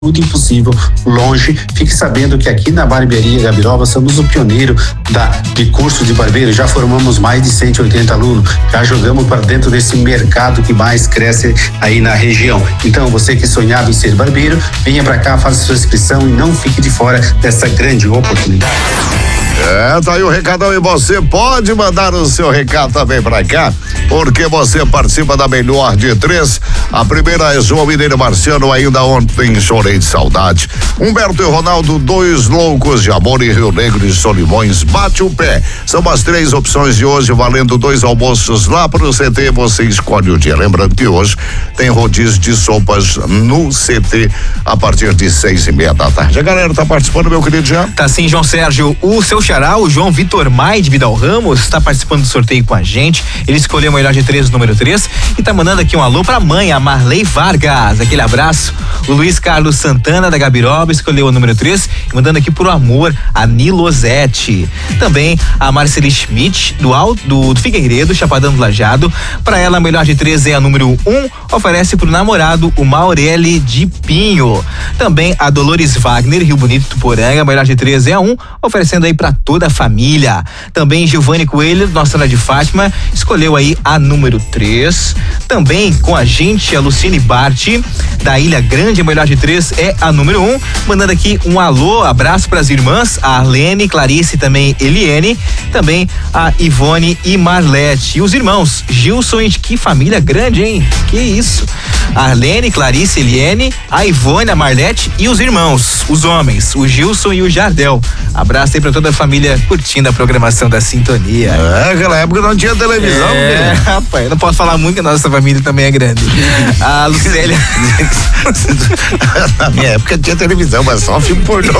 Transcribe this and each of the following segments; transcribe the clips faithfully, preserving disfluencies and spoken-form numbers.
muito impossível, longe. Fique sabendo que aqui na Barbearia Gabiroba somos o pioneiro da, de curso de barbeiro. Já formamos mais de cento e oitenta alunos, já jogamos para dentro desse mercado que mais cresce aí na região. Então, você que sonhava em ser barbeiro, venha para cá, faça sua inscrição e não fique de fora dessa grande oportunidade. É, tá aí o recadão e você pode mandar o seu recado também pra cá, porque você participa da melhor de três. A primeira é João Mineiro Marciano, ainda ontem chorei de saudade. Humberto e Ronaldo, dois loucos de amor em Rio Negro e Solimões, bate o pé. São as três opções de hoje, valendo dois almoços lá pro C T, você escolhe o dia. Lembrando que hoje tem rodízio de sopas no C T a partir de seis e meia da tarde. A galera tá participando, meu querido Jean? Tá sim, João Sérgio. O seu xará, o João Vitor Mai de Vidal Ramos, está participando do sorteio com a gente. Ele escolheu o melhor de três, número três, e tá mandando aqui um alô pra mãe, a Marley Vargas. Aquele abraço. O Luiz Carlos Santana da Gabiroba escolheu o número três, mandando aqui pro amor, a Nilosete. Também a Marceli Schmidt, do Alto do, do Figueiredo, Chapadão do Lajado. Pra ela, a melhor de três é a número um, oferece pro namorado, o Maureli de Pinho. Também a Dolores Wagner, Rio Bonito, Tuporanga, a melhor de três é a um, oferecendo aí pra toda a família. Também Giovanni Coelho, Nossa Senhora de Fátima, escolheu aí a número três. Também com a gente, a Luciene Bart, da Ilha Grande, a melhor de três é a número um, mandando aqui um alô, abraço para as irmãs, a Arlene, Clarice e também Eliene, também a Ivone e Marlete. E os irmãos, Gilson, que família grande, hein? Que isso? A Arlene, Clarice, Eliene, a Ivone, a Marlete e os irmãos, os homens, o Gilson e o Jardel. Abraço aí pra toda a família curtindo a programação da Sintonia. É, aquela época não tinha televisão. É, rapaz, não posso falar muito que a nossa família também é grande. A Lucélia. Na minha época tinha televisão, mas só filme pornô.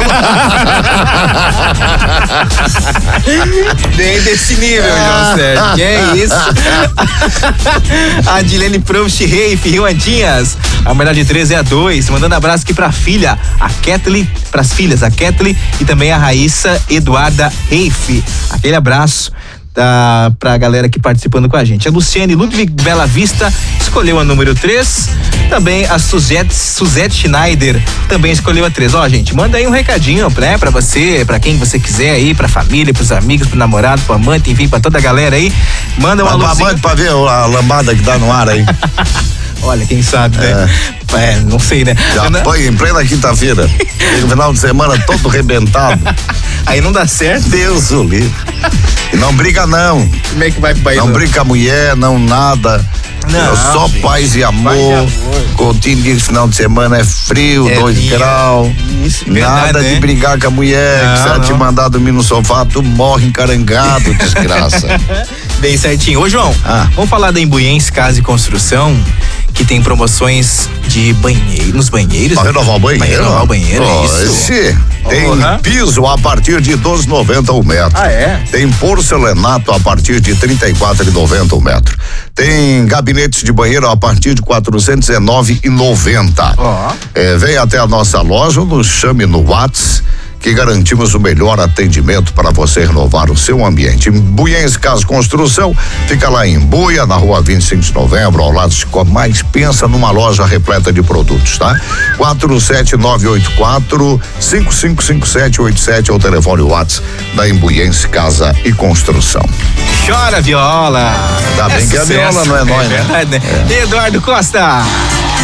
Nem desse nível, João Sérgio. Que é isso? A Dilene Proust Reif, Rio Andinhas. A melhor de três é a dois. Mandando abraço aqui pra filha, a Kathleen, pras filhas, a Kathleen e também a Raíssa Eduarda Reif. Aquele abraço. Tá, pra galera aqui participando com a gente. A Luciane Ludwig Bela Vista escolheu a número três. Também a Suzette, Suzette Schneider também escolheu a três. Ó, gente, manda aí um recadinho, né, pra você, pra quem você quiser aí, pra família, pros amigos, pro namorado, pro amante, enfim, pra toda a galera aí. Manda um alôzinho. Pra amante, pra ver a lambada que dá no ar aí. Olha, quem sabe, né? É, é não sei, né? Já não... põe em plena quinta-feira. No final de semana todo rebentado. Aí não dá certo. Deus o livre. E não briga não. Como é que vai pro país? Não briga com a mulher, não nada. Não, é só gente, paz e amor. amor. Coutinho de final de semana é frio, é dois graus. Isso, nada verdade, de né? brigar com a mulher. Não, que se ela te mandar dormir no sofá, tu morre encarangado, desgraça. Bem certinho. Ô, João, ah. vamos falar da Imbuiense Casa e Construção, que tem promoções de banheiro, nos banheiros. Pra renovar o banheiro? Pra renovar o banheiro, oh, é isso. Esse tem uhum. piso a partir de doze e noventa o metro. Ah, é? Tem porcelanato a partir de trinta e quatro e noventa o metro. Tem gabinetes de banheiro a partir de quatrocentos e dezenove e noventa. Ó. É, vem até a nossa loja, nos chame no WhatsApp, que garantimos o melhor atendimento para você renovar o seu ambiente. Imbuiense Casa Construção fica lá em Buia, na rua vinte e cinco de novembro, ao lado do Cicobi. Mas pensa numa loja repleta de produtos, tá? quatro sete nove oito quatro cinco cinco cinco sete oito sete é o telefone WhatsApp da Imbuiense Casa e Construção. Chora viola. Ainda bem que a viola não é nós, né? É. Eduardo Costa.